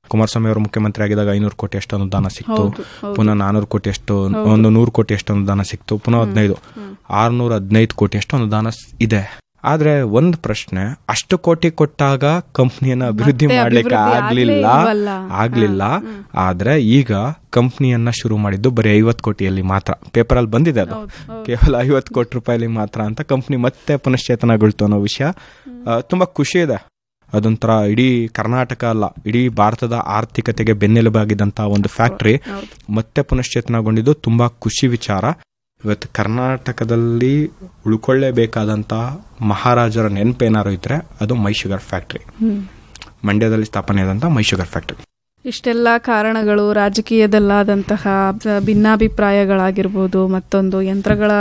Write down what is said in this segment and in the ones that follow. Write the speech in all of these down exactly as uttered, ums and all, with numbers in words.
ಕುಮಾರಸ್ವಾಮಿ ಅವರು ಮುಖ್ಯಮಂತ್ರಿ ಆಗಿದಾಗ ಐನೂರು ಕೋಟಿ ಎಷ್ಟು ಅನುದಾನ ಸಿಕ್ತು, ಪುನಃ ನಾನೂರು ಕೋಟಿ ಎಷ್ಟು, ಒಂದು ನೂರು ಕೋಟಿ ಎಷ್ಟು ಅನುದಾನ ಸಿಕ್ತು, ಪುನಃ ಹದಿನೈದು ಆರ್ನೂರ ಹದಿನೈದು ಕೋಟಿ ಎಷ್ಟು ಅನುದಾನ ಇದೆ. ಆದ್ರೆ ಒಂದ್ ಪ್ರಶ್ನೆ, ಅಷ್ಟು ಕೋಟಿ ಕೊಟ್ಟಾಗ ಕಂಪ್ನಿಯನ್ನ ಅಭಿವೃದ್ಧಿ ಮಾಡ್ಲಿಕ್ಕೆ ಆಗ್ಲಿಲ್ಲ ಆಗ್ಲಿಲ್ಲ ಆದ್ರೆ ಈಗ ಕಂಪ್ನಿಯನ್ನ ಶುರು ಮಾಡಿದ್ದು ಬರೀ ಐವತ್ತು ಕೋಟಿಯಲ್ಲಿ ಮಾತ್ರ. ಪೇಪರ್ ಅಲ್ಲಿ ಬಂದಿದೆ ಅದು ಕೇವಲ ಐವತ್ತು ಕೋಟಿ ರೂಪಾಯಲ್ಲಿ ಮಾತ್ರ ಅಂತ. ಕಂಪ್ನಿ ಮತ್ತೆ ಪುನಶ್ಚೇತನಗೊಳ್ತು ಅನ್ನೋ ವಿಷಯ ತುಂಬಾ ಖುಷಿ ಇದೆ. ಅದೊಂಥರ ಇಡೀ ಕರ್ನಾಟಕ ಅಲ್ಲ, ಇಡೀ ಭಾರತದ ಆರ್ಥಿಕತೆಗೆ ಬೆನ್ನೆಲುಬಾಗಿದ್ದಂತ ಒಂದು ಫ್ಯಾಕ್ಟರಿ ಮತ್ತೆ ಪುನಶ್ಚೇತನಗೊಂಡಿದ್ದು ತುಂಬಾ ಖುಷಿ ವಿಚಾರ. ಇವತ್ತು ಕರ್ನಾಟಕದಲ್ಲಿ ಉಳ್ಕೊಳ್ಳೇಬೇಕಾದಂತ ಮಹಾರಾಜರ ನೆನಪೇನಾರು ಇದ್ರೆ ಅದು ಮೈ ಶುಗರ್ ಫ್ಯಾಕ್ಟರಿ, ಮಂಡ್ಯದಲ್ಲಿ ಸ್ಥಾಪನೆ ಆದಂತ ಮೈ ಶುಗರ್ ಫ್ಯಾಕ್ಟರಿ. ಇಷ್ಟೆಲ್ಲ ಕಾರಣಗಳು, ರಾಜಕೀಯದಲ್ಲಾದಂತಹ ಭಿನ್ನಾಭಿಪ್ರಾಯಗಳಾಗಿರ್ಬೋದು, ಮತ್ತೊಂದು ಯಂತ್ರಗಳ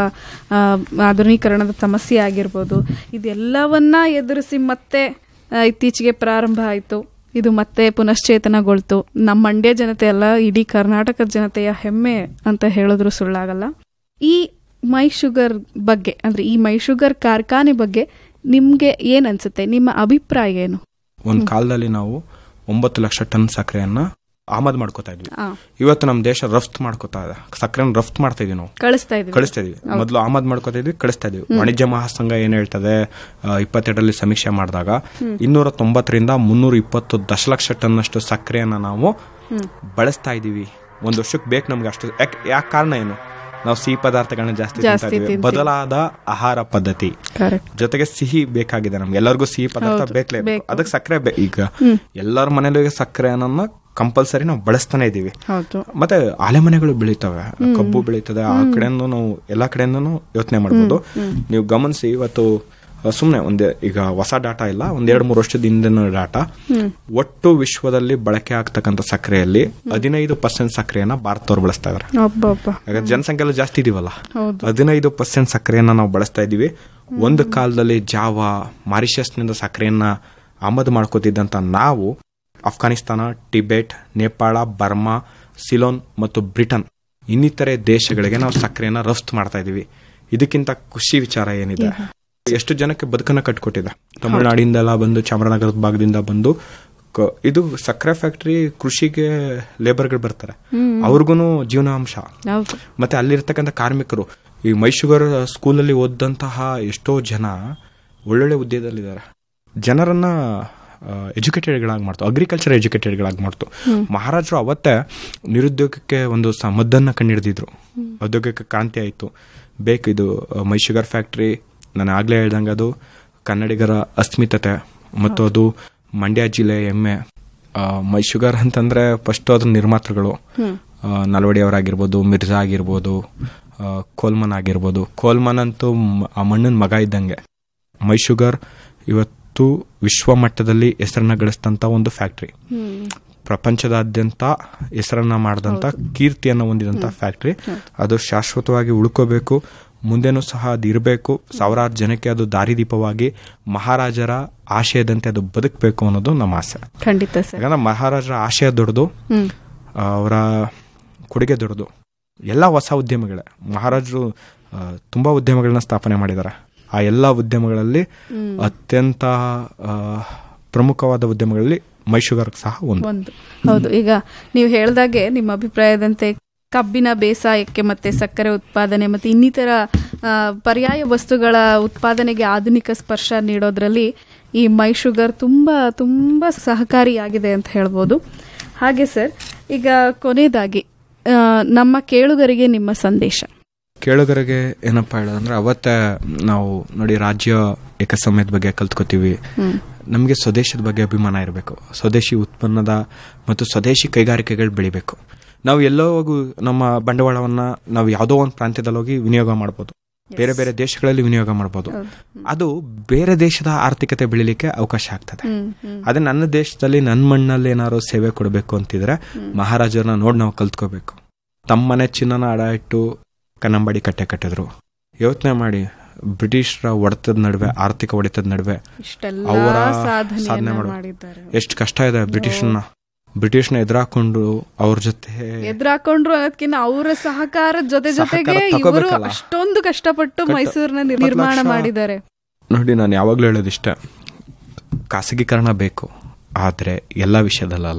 ಆಧುನೀಕರಣದ ಸಮಸ್ಯೆ ಆಗಿರ್ಬೋದು, ಇದೆಲ್ಲವನ್ನ ಎದುರಿಸಿ ಮತ್ತೆ ಇತ್ತೀಚೆಗೆ ಪ್ರಾರಂಭ ಆಯಿತು. ಇದು ಮತ್ತೆ ಪುನಶ್ಚೇತನಗೊಳ್ತು. ನಮ್ಮ ಮಂಡ್ಯ ಜನತೆ ಅಲ್ಲ, ಇಡೀ ಕರ್ನಾಟಕದ ಜನತೆಯ ಹೆಮ್ಮೆ ಅಂತ ಹೇಳಿದ್ರು ಸುಳ್ಳಾಗಲ್ಲ. ಈ ಮೈ ಶುಗರ್ ಬಗ್ಗೆ, ಅಂದ್ರೆ ಈ ಮೈ ಶುಗರ್ ಕಾರ್ಖಾನೆ ಬಗ್ಗೆ ನಿಮ್ಗೆ ಏನ್ ಅನ್ಸುತ್ತೆ? ನಿಮ್ಮ ಅಭಿಪ್ರಾಯ ಏನು? ಒಂದ್ ಕಾಲದಲ್ಲಿ ನಾವು ಒಂಬತ್ತು ಲಕ್ಷ ಟನ್ ಸಕ್ಕರೆಯನ್ನ ಆಮದು ಮಾಡ್ಕೋತಾ ಇದ್ವಿ. ಇವತ್ತು ನಮ್ಮ ದೇಶ ರಫ್ತು ಮಾಡ್ಕೋತಾ ಇದೆ, ಸಕ್ಕರೆನ ರಫ್ತು ಮಾಡ್ತಾ ಇದೀವಿ, ನಾವು ಕಳಿಸ್ತಾ ಇದೀವಿ ಕಳಿಸ್ತಾ ಇದೀವಿ ಮೊದಲು ಆಮದು ಮಾಡ್ಕೋತಾ ಇದ್ವಿ, ಕಳಿಸ್ತಾ ಇದೀವಿ. ವಾಣಿಜ್ಯ ಮಹಾಸಂಘ ಏನ್ ಹೇಳ್ತದೆ, ಇಪ್ಪತ್ತೆರಡರಲ್ಲಿ ಸಮೀಕ್ಷೆ ಮಾಡಿದಾಗ ಇನ್ನೂರ ತೊಂಬತ್ತರಿಂದ ಮುನ್ನೂರ ಇಪ್ಪತ್ತು ದಶಲಕ್ಷ ಟನ್ ಅಷ್ಟು ಸಕ್ಕರೆಯನ್ನ ನಾವು ಬಳಸ್ತಾ ಇದೀವಿ. ಒಂದ್ ವರ್ಷಕ್ಕೆ ಬೇಕು ನಮ್ಗೆ ಅಷ್ಟು. ಯಾಕೆ ಕಾರಣ ಏನು? ನಾವು ಸಿಹಿ ಪದಾರ್ಥಗಳನ್ನ ಜಾಸ್ತಿ ತಿಂತಾ ಇದೀವಿ. ಬದಲಾದ ಆಹಾರ ಪದ್ಧತಿ ಜೊತೆಗೆ ಸಿಹಿ ಬೇಕಾಗಿದೆ ನಮ್ಗೆ, ಎಲ್ಲರಿಗೂ ಸಿಹಿ ಪದಾರ್ಥ ಬೇಕಲೇಬೇಕು, ಅದಕ್ಕೆ ಸಕ್ಕರೆ ಈಗ ಎಲ್ಲರ ಮನೇಲಿ ಸಕ್ಕರೆಯನ್ನ ಕಂಪಲ್ಸರಿ ನಾವು ಬಳಸ್ತಾನೆ ಇದೀವಿ. ಮತ್ತೆ ಆಲೆ ಮನೆಗಳು ಬೆಳೀತವೆ, ಕಬ್ಬು ಬೆಳೀತದೆ, ಆ ಕಡೆಯಿಂದ ನಾವು ಎಲ್ಲಾ ಕಡೆಯಿಂದನೂ ಯೋಚನೆ ಮಾಡಬಹುದು. ನೀವು ಗಮನಿಸಿ, ಇವತ್ತು ಸುಮ್ನೆ ಒಂದೇ ಈಗ ಹೊಸ ಡಾಟಾ ಇಲ್ಲ, ಒಂದ್ ಎರಡ್ ಮೂರು ವರ್ಷದ ಹಿಂದಿನ ಡಾಟಾ, ಒಟ್ಟು ವಿಶ್ವದಲ್ಲಿ ಬಳಕೆ ಆಗ್ತಕ್ಕಂಥ ಸಕ್ಕರೆಯಲ್ಲಿ ಹದಿನೈದು ಪರ್ಸೆಂಟ್ ಸಕ್ಕರೆಯನ್ನ ಭಾರತದವ್ರು ಬಳಸ್ತಾ ಇದಾರೆ. ಯಾಕಂದ್ರೆ ಜನಸಂಖ್ಯೆ ಎಲ್ಲ ಜಾಸ್ತಿ ಇದೀವಲ್ಲ, ಹದಿನೈದು ಪರ್ಸೆಂಟ್ ಸಕ್ಕರೆಯನ್ನ ನಾವು ಬಳಸ್ತಾ ಇದೀವಿ. ಒಂದು ಕಾಲದಲ್ಲಿ ಜಾವಾ, ಮಾರಿಷಸ್ನಿಂದ ಸಕ್ಕರೆಯನ್ನ ಆಮದು ಮಾಡ್ಕೋತಿದ್ದಂತ ನಾವು ಅಫ್ಘಾನಿಸ್ತಾನ, ಟಿಬೆಟ್, ನೇಪಾಳ, ಬರ್ಮಾ, ಸಿಲೋನ್ ಮತ್ತು ಬ್ರಿಟನ್ ಇನ್ನಿತರೆ ದೇಶಗಳಿಗೆ ನಾವು ಸಕ್ಕರೆಯನ್ನ ರಫ್ತು ಮಾಡ್ತಾ ಇದೀವಿ. ಇದಕ್ಕಿಂತ ಖುಷಿ ವಿಚಾರ ಏನಿದೆ? ಎಷ್ಟು ಜನಕ್ಕೆ ಬದುಕನ್ನ ಕಟ್ಕೊಟ್ಟಿದೆ. ತಮಿಳುನಾಡಿಂದೆಲ್ಲ ಬಂದು, ಚಾಮರಾಜನಗರದ ಭಾಗದಿಂದ ಬಂದು, ಇದು ಸಕ್ಕರೆ ಫ್ಯಾಕ್ಟರಿ ಕೃಷಿಗೆ ಲೇಬರ್ಗಳು ಬರ್ತಾರೆ, ಅವ್ರಿಗೂ ಜೀವನಾಂಶ. ಮತ್ತೆ ಅಲ್ಲಿರ್ತಕ್ಕಂಥ ಕಾರ್ಮಿಕರು, ಈ ಮೈ ಶುಗರ್ ಸ್ಕೂಲಲ್ಲಿ ಓದಂತಹ ಎಷ್ಟೋ ಜನ ಒಳ್ಳೊಳ್ಳೆ ಹುದ್ದೆದಲ್ಲಿದ್ದಾರೆ. ಜನರನ್ನ ಎಜುಕೇಟೆಡ್ಗಳಾಗಿ ಮಾಡ್ತು, ಅಗ್ರಿಕಲ್ಚರ್ ಎಜುಕೇಟೆಡ್ಗಳಾಗಿ ಮಾಡ್ತು. ಮಹಾರಾಜರು ಅವತ್ತೇ ನಿರುದ್ಯೋಗಕ್ಕೆ ಒಂದು ಮದ್ದನ್ನ ಕಂಡಿಡಿದಿದ್ರು, ಉದ್ಯೋಗಕ್ಕೆ ಕ್ರಾಂತಿ ಆಯಿತು. ಬೇಕು ಇದು ಮೈ ಶುಗರ್ ಫ್ಯಾಕ್ಟರಿ, ನಾನು ಆಗ್ಲೇ ಹೇಳ್ದಂಗೆ ಅದು ಕನ್ನಡಿಗರ ಅಸ್ಮಿತತೆ ಮತ್ತು ಅದು ಮಂಡ್ಯ ಜಿಲ್ಲೆ ಹೆಮ್ಮೆ. ಮೈ ಶುಗರ್ ಅಂತಂದ್ರೆ ಫಸ್ಟ್ ಅದ್ರ ನಿರ್ಮಾತೃಗಳು ನಲ್ವಡಿ ಅವರಾಗಿರ್ಬೋದು, ಮಿರ್ಜಾ ಆಗಿರ್ಬೋದು, ಕೋಲ್ಮನ್ ಆಗಿರ್ಬೋದು. ಕೋಲ್ಮನ್ ಅಂತೂ ಆ ಮಣ್ಣನ ಮಗ ಇದ್ದಂಗೆ. ಮೈ ಶುಗರ್ ಇವತ್ತು ವಿಶ್ವ ಮಟ್ಟದಲ್ಲಿ ಹೆಸರನ್ನ ಗಳಿಸಿದಂತ ಒಂದು ಫ್ಯಾಕ್ಟರಿ, ಪ್ರಪಂಚದಾದ್ಯಂತ ಹೆಸರನ್ನ ಮಾಡಿದಂತ ಕೀರ್ತಿಯನ್ನು ಹೊಂದಿದಂತ ಫ್ಯಾಕ್ಟರಿ. ಅದು ಶಾಶ್ವತವಾಗಿ ಉಳ್ಕೋಬೇಕು, ಮುಂದೆನೂ ಸಹ ಅದು ಇರಬೇಕು. ಸಾವಿರಾರು ಜನಕ್ಕೆ ಅದು ದಾರಿದೀಪವಾಗಿ ಮಹಾರಾಜರ ಆಶಯದಂತೆ ಅದು ಬದುಕಬೇಕು ಅನ್ನೋದು ನಮ್ಮ ಆಸೆ. ಖಂಡಿತ ಸರ್. ಯಾಕಂದ್ರೆ ಮಹಾರಾಜರ ಆಶಯ ದೊಡ್ಡದು, ಅವರ ಕೊಡುಗೆ ದೊಡ್ಡದು. ಎಲ್ಲ ಹೊಸ ಉದ್ಯಮಗಳೇ. ಮಹಾರಾಜರು ತುಂಬಾ ಉದ್ಯಮಗಳನ್ನ ಸ್ಥಾಪನೆ ಮಾಡಿದ್ದಾರೆ. ಆ ಎಲ್ಲ ಉದ್ಯಮಗಳಲ್ಲಿ ಅತ್ಯಂತ ಪ್ರಮುಖವಾದ ಉದ್ಯಮಗಳಲ್ಲಿ ಮೈ ಶುಗರ್ ಸಹ ಒಂದು. ಹೌದು. ಈಗ ನೀವು ಹೇಳಿದಾಗೆ ನಿಮ್ಮ ಅಭಿಪ್ರಾಯದಂತೆ ಕಬ್ಬಿನ ಬೇಸಾಯಕ್ಕೆ ಮತ್ತೆ ಸಕ್ಕರೆ ಉತ್ಪಾದನೆ ಮತ್ತೆ ಇನ್ನಿತರ ಪರ್ಯಾಯ ವಸ್ತುಗಳ ಉತ್ಪಾದನೆಗೆ ಆಧುನಿಕ ಸ್ಪರ್ಶ ನೀಡೋದ್ರಲ್ಲಿ ಈ ಮೈ ಶುಗರ್ ತುಂಬಾ ತುಂಬಾ ಸಹಕಾರಿಯಾಗಿದೆ ಅಂತ ಹೇಳ್ಬೋದು. ಹಾಗೆ ಸರ್, ಈಗ ಕೊನೆಯದಾಗಿ ನಮ್ಮ ಕೇಳುಗರಿಗೆ ನಿಮ್ಮ ಸಂದೇಶ. ಕೇಳುಗರಿಗೆ ಏನಪ್ಪಾ ಹೇಳೋದಂದ್ರೆ, ಅವತ್ತೇ ನಾವು ನೋಡಿ ರಾಜ್ಯ ಏಕಸಮಯದ ಬಗ್ಗೆ ಕಲ್ತ್ಕೋತೀವಿ. ನಮಗೆ ಸ್ವದೇಶದ ಬಗ್ಗೆ ಅಭಿಮಾನ ಇರಬೇಕು, ಸ್ವದೇಶಿ ಉತ್ಪನ್ನದ ಮತ್ತು ಸ್ವದೇಶಿ ಕೈಗಾರಿಕೆಗಳು ಬೆಳಿಬೇಕು. ನಾವು ಎಲ್ಲೋ ಹೋಗಿ ನಮ್ಮ ಬಂಡವಾಳವನ್ನ ನಾವು ಯಾವುದೋ ಒಂದು ಪ್ರಾಂತ್ಯದಲ್ಲಿ ಹೋಗಿ ವಿನಿಯೋಗ ಮಾಡ್ಬೋದು, ಬೇರೆ ಬೇರೆ ದೇಶಗಳಲ್ಲಿ ವಿನಿಯೋಗ ಮಾಡ್ಬೋದು. ಅದು ಬೇರೆ ದೇಶದ ಆರ್ಥಿಕತೆ ಬೆಳಿಲಿಕ್ಕೆ ಅವಕಾಶ ಆಗ್ತದೆ. ಅದೇ ನನ್ನ ದೇಶದಲ್ಲಿ ನನ್ನ ಮಣ್ಣಲ್ಲಿ ಏನಾದ್ರು ಸೇವೆ ಕೊಡಬೇಕು ಅಂತಿದ್ರೆ ಮಹಾರಾಜರನ್ನ ನೋಡಿ ನಾವು ಕಲ್ತ್ಕೋಬೇಕು. ತಮ್ಮನೆ ಚಿನ್ನನ ಅಡ ಇಟ್ಟು ಕನ್ನಂಬಾಡಿ ಕಟ್ಟೆ ಕಟ್ಟಿದ್ರು. ಯೋಚನೆ ಮಾಡಿ, ಬ್ರಿಟಿಷರ ಹೊಡೆತದ ನಡುವೆ, ಆರ್ಥಿಕ ಹೊಡೆತದ ನಡುವೆ ಅವರ ಸಾಧನೆ ಮಾಡಿದ್ದಾರೆ. ಎಷ್ಟು ಕಷ್ಟ ಇದೆ. ಬ್ರಿಟಿಷ್ನ ಬ್ರಿಟಿಷ್ನ ಎದುರಾಕೊಂಡು ಅವ್ರ ಜೊತೆ ಎದುರಾಕೊಂಡ್ರು ಅನ್ನೋದಕ್ಕಿಂತ ಅವರ ಸಹಕಾರದ ಜೊತೆ ಜೊತೆಗೆ ಇವರು ಅಷ್ಟೊಂದು ಕಷ್ಟಪಟ್ಟು ಮೈಸೂರಿನ ನಿರ್ಮಾಣ ಮಾಡಿದ್ದಾರೆ. ನೋಡಿ, ನಾನು ಯಾವಾಗ್ಲೂ ಹೇಳೋದಿಷ್ಟ, ಖಾಸಗೀಕರಣ ಬೇಕು, ಆದ್ರೆ ಎಲ್ಲಾ ವಿಷಯದಲ್ಲ.